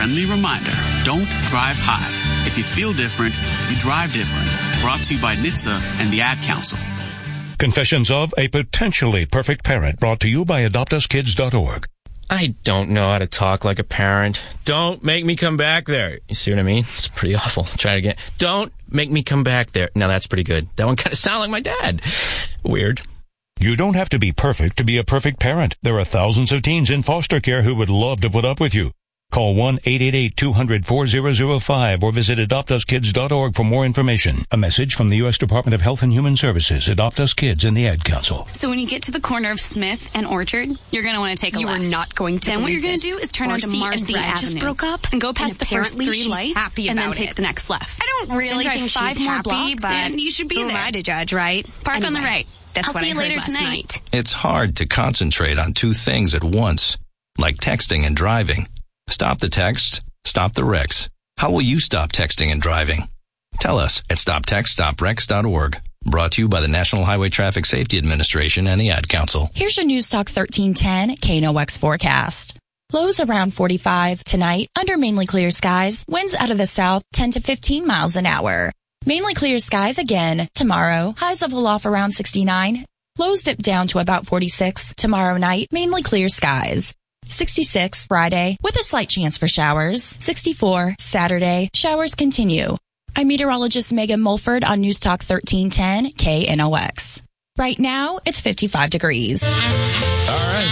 friendly reminder, don't drive high. If you feel different, you drive different. Brought to you by NHTSA and the Ad Council. Confessions of a Potentially Perfect Parent, brought to you by AdoptUsKids.org. I don't know how to talk like a parent. Don't make me come back there. You see what I mean? It's pretty awful. Try it again. Don't make me come back there. Now that's pretty good. That one kind of sounded like my dad. Weird. You don't have to be perfect to be a perfect parent. There are thousands of teens in foster care who would love to put up with you. Call 1-888-200-4005 or visit AdoptUsKids.org for more information. A message from the U.S. Department of Health and Human Services, Adopt Us Kids, and the Ad Council. So when you get to the corner of Smith and Orchard, you're going to want to take a left. You are not going to. Then what you're going to do is turn onto Marcy Avenue. Just broke up and go past the first 3 lights and then take the next left. I don't really think she's 5 more happy, blocks but and you should be who there. am I to judge, right? Park on the right. That's I'll what see you I heard later last tonight. night. It's hard to concentrate on two things at once, like texting and driving. Stop the text, stop the wrecks. How will you stop texting and driving? Tell us at stoptextstopwrecks.org. Brought to you by the National Highway Traffic Safety Administration and the Ad Council. Here's your News Talk 1310 KNOX forecast. Lows around 45 tonight, under mainly clear skies. Winds out of the south 10 to 15 miles an hour. Mainly clear skies again tomorrow. Highs level off around 69. Lows dip down to about 46 tomorrow night. Mainly clear skies. 66 Friday with a slight chance for showers. 64 Saturday. Showers continue. I'm meteorologist Megan Mulford on News Talk 1310 KNOX. Right now, it's 55 degrees. All right.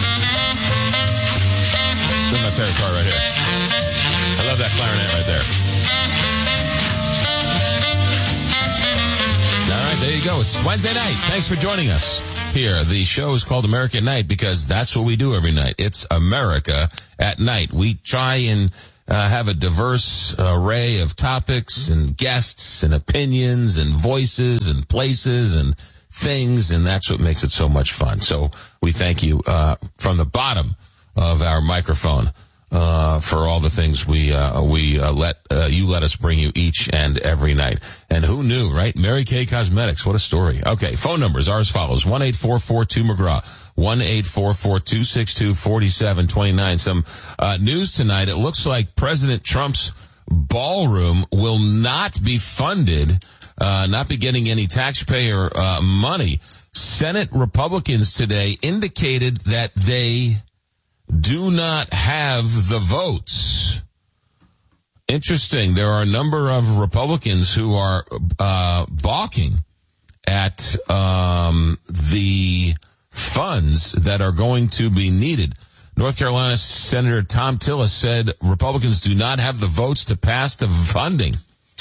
This is my favorite part right here. I love that clarinet right there. All right, there you go. It's Wednesday night. Thanks for joining us here. The show is called America at Night because that's what we do every night. It's America at Night. We try and have a diverse array of topics and guests and opinions and voices and places and things, and that's what makes it so much fun. So we thank you from the bottom of our microphone for all the things we let us bring you each and every night. And who knew, right? Mary Kay Cosmetics. What a story. Okay. Phone numbers are as follows. 1-844-2-McGraw. 1-844-262-4729. Some news tonight. It looks like President Trump's ballroom will not be funded, not be getting any taxpayer money. Senate Republicans today indicated that they do not have the votes. Interesting. There are a number of Republicans who are balking at the funds that are going to be needed. North Carolina Senator Tom Tillis said Republicans do not have the votes to pass the funding.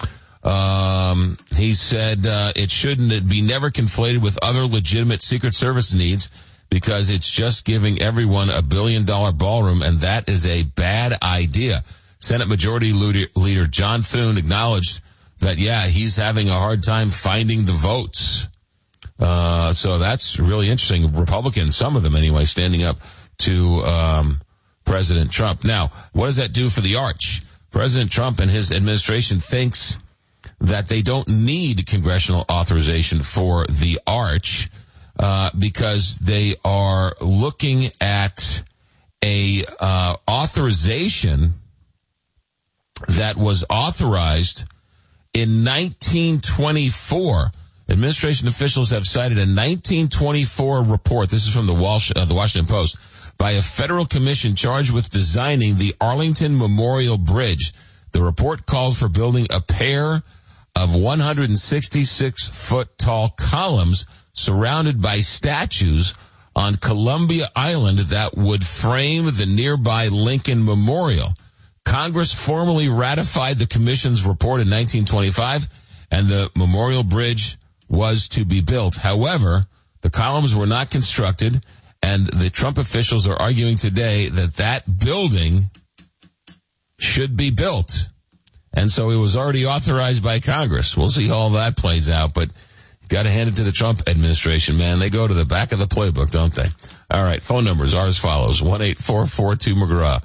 He said it shouldn't be never conflated with other legitimate Secret Service needs, because it's just giving everyone $1 billion ballroom, and that is a bad idea. Senate Majority Leader John Thune acknowledged that, he's having a hard time finding the votes. So that's really interesting. Republicans, some of them anyway, standing up to President Trump. Now, what does that do for the arch? President Trump and his administration thinks that they don't need congressional authorization for the arch, because they are looking at a authorization that was authorized in 1924. Administration officials have cited a 1924 report. This is from the Washington Post, by a federal commission charged with designing the Arlington Memorial Bridge. The report called for building a pair of 166-foot tall columns surrounded by statues on Columbia Island that would frame the nearby Lincoln Memorial. Congress formally ratified the commission's report in 1925, and the Memorial Bridge was to be built. However, the columns were not constructed, and the Trump officials are arguing today that that building should be built. And so it was already authorized by Congress. We'll see how all that plays out, but got to hand it to the Trump administration, man. They go to the back of the playbook, don't they? All right, phone numbers are as follows. 1-844-2-McGraw.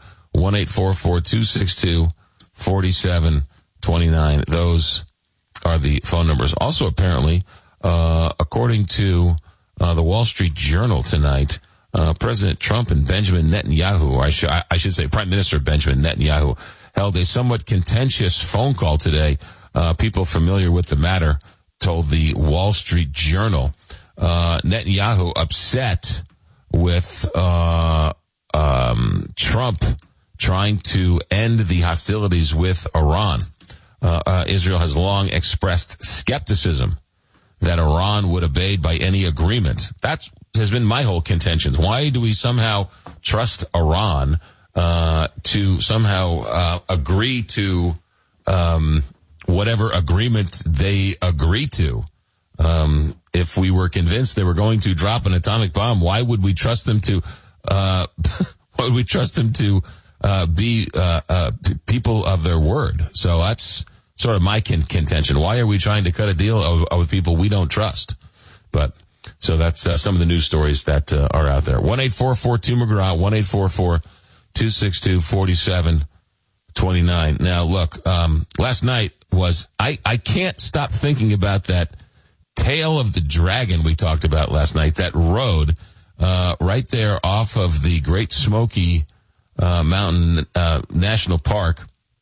1-844-262-4729. Those are the phone numbers. Also, apparently, according to the Wall Street Journal tonight, President Trump and Benjamin Netanyahu, I should say Prime Minister Benjamin Netanyahu, held a somewhat contentious phone call today. People familiar with the matter told the Wall Street Journal. Netanyahu upset with Trump trying to end the hostilities with Iran. Israel has long expressed skepticism that Iran would obey by any agreement. That has been my whole contention. Why do we somehow trust Iran to somehow agree to whatever agreement they agree to? If we were convinced they were going to drop an atomic bomb, why would we trust them to? Why would we trust them to be people of their word? So that's sort of my contention. Why are we trying to cut a deal with people we don't trust? But so that's some of the news stories that are out there. 1-844-2-McGraw, 1-844-262-4729. Now, look, last night was I can't stop thinking about that Tail of the Dragon we talked about last night, that road right there off of the Great Smoky Mountain National Park,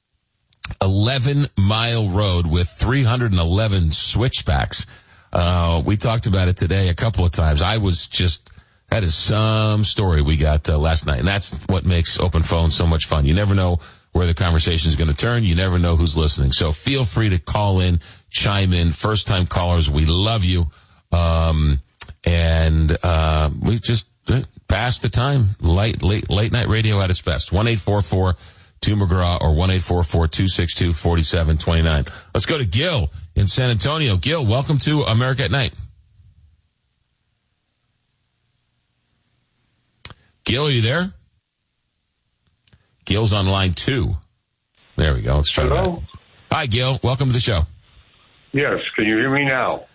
11-mile road with 311 switchbacks. We talked about it today a couple of times. That is some story we got last night, and that's what makes Open Phone so much fun. You never know where the conversation is going to turn. You never know who's listening. So feel free to call in, chime in. First-time callers, we love you. And we just passed the time. Late night radio at its best. 1-844-2-McGraw or 1-844-262-4729. Let's go to Gil in San Antonio. Gil, welcome to America at Night. Gil, are you there? Gil's on line 2. There we go. Let's try that. Hello? Hi, Gil. Welcome to the show. Yes. Can you hear me now?